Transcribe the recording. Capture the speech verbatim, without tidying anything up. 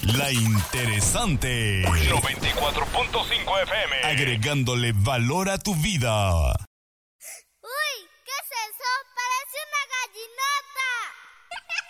La Interesante. noventa y cuatro punto cinco F M. Agregándole valor a tu vida.